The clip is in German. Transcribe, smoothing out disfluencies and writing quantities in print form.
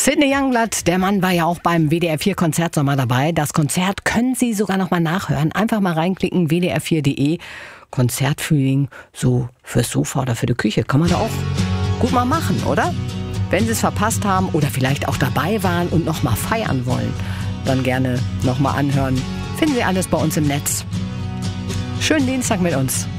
Sidney Youngblood, der Mann war ja auch beim WDR4-Konzertsommer dabei. Das Konzert können Sie sogar noch mal nachhören. Einfach mal reinklicken, wdr4.de. Konzertfeeling, so fürs Sofa oder für die Küche. Kann man da auch gut mal machen, oder? Wenn Sie es verpasst haben oder vielleicht auch dabei waren und noch mal feiern wollen, dann gerne noch mal anhören. Finden Sie alles bei uns im Netz. Schönen Dienstag mit uns.